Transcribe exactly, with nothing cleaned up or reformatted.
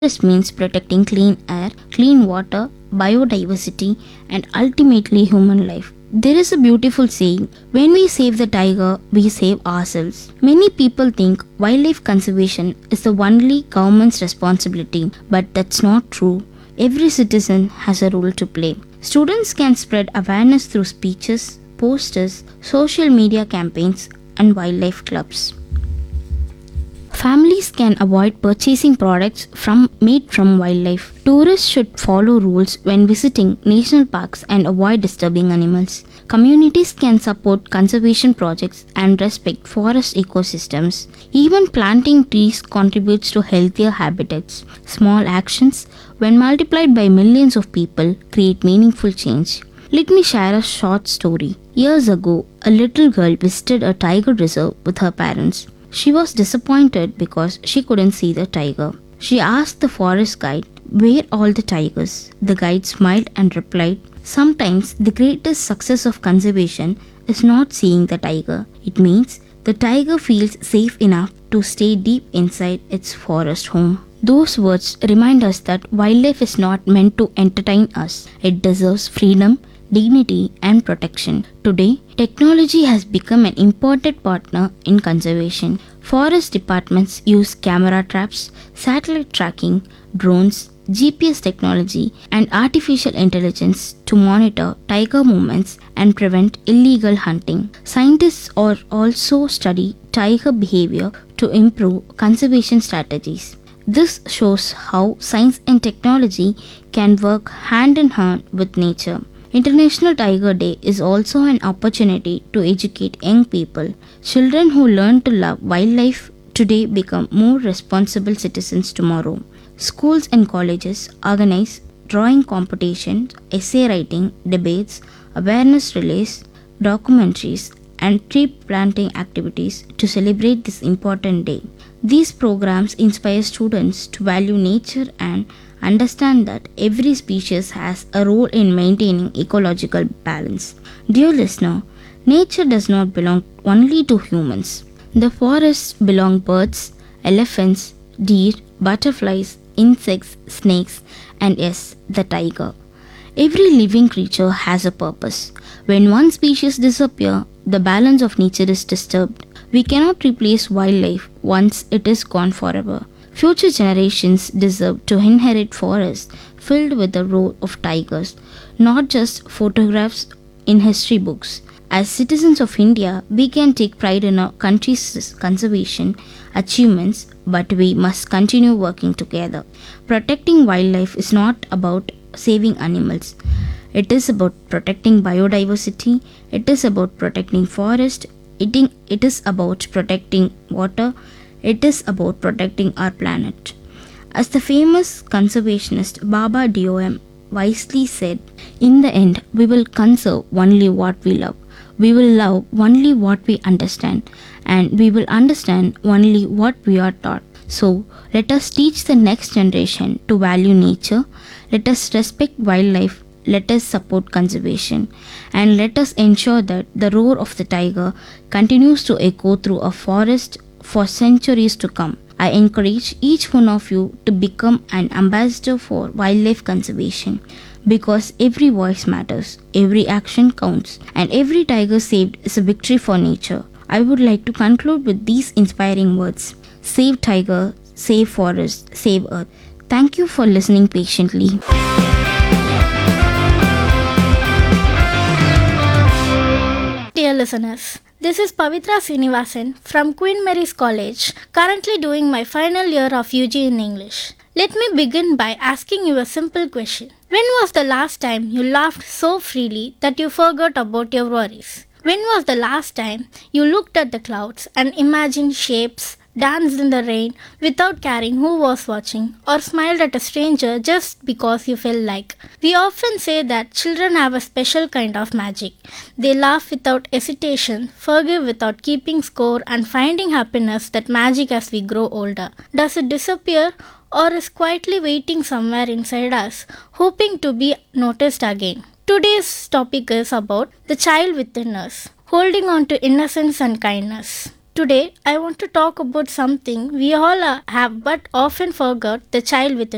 This means protecting clean air, clean water, biodiversity, and ultimately human life. There is a beautiful saying, when we save the tiger, we save ourselves. Many people think wildlife conservation is the only government's responsibility, but that's not true. Every citizen has a role to play. Students can spread awareness through speeches, posters, social media campaigns, and wildlife clubs. Families can avoid purchasing products from made from wildlife. Tourists should follow rules when visiting national parks and avoid disturbing animals. Communities can support conservation projects and respect forest ecosystems. Even planting trees contributes to healthier habitats. Small actions, when multiplied by millions of people, create meaningful change. Let me share a short story. Years ago, a little girl visited a tiger reserve with her parents. She was disappointed because she couldn't see the tiger. She asked the forest guide, "Where are all the tigers?" The guide smiled and replied, "Sometimes the greatest success of conservation is not seeing the tiger. It means the tiger feels safe enough to stay deep inside its forest home." Those words remind us that wildlife is not meant to entertain us. It deserves freedom, dignity, and protection. Today, technology has become an important partner in conservation. Forest departments use camera traps, satellite tracking, drones, G P S technology, and artificial intelligence to monitor tiger movements and prevent illegal hunting. Scientists are also study tiger behavior to improve conservation strategies. This shows how science and technology can work hand in hand with nature. International Tiger Day is also an opportunity to educate young people. Children who learn to love wildlife today become more responsible citizens tomorrow. Schools and colleges organize drawing competitions, essay writing, debates, awareness relays, documentaries, and tree planting activities to celebrate this important day. These programs inspire students to value nature and understand that every species has a role in maintaining ecological balance. Dear listener, nature does not belong only to humans. The forests belong birds, elephants, deer, butterflies, insects, snakes, and yes, the tiger. Every living creature has a purpose. When one species disappears, the balance of nature is disturbed. We cannot replace wildlife once it is gone forever. Future generations deserve to inherit forests filled with the roar of tigers, not just photographs in history books. As citizens of India, we can take pride in our country's conservation achievements, but we must continue working together. Protecting wildlife is not about saving animals. It is about protecting biodiversity. It is about protecting forest. It, it is about protecting water. It is about protecting our planet. As the famous conservationist Baba D O M wisely said, "In the end, we will conserve only what we love. We will love only what we understand. And we will understand only what we are taught." So, let us teach the next generation to value nature. Let us respect wildlife. Let us support conservation. And let us ensure that the roar of the tiger continues to echo through a forest for centuries to come. I encourage each one of you to become an ambassador for wildlife conservation, because every voice matters, every action counts, and every tiger saved is a victory for nature. I would like to conclude with these inspiring words: save tiger, save forest, save earth. Thank you for listening patiently. Dear listeners, this is Pavitra Srinivasan from Queen Mary's College, currently doing my final year of U G in English. Let me begin by asking you a simple question. When was the last time you laughed so freely that you forgot about your worries? When was the last time you looked at the clouds and imagined shapes, danced in the rain without caring who was watching, or smiled at a stranger just because you felt like? We often say that children have a special kind of magic. They laugh without hesitation, forgive without keeping score, and finding happiness that magic as we grow older. Does it disappear, or is quietly waiting somewhere inside us, hoping to be noticed again? Today's topic is about the child within us, holding on to innocence and kindness. Today, I want to talk about something we all have but often forgot: the child within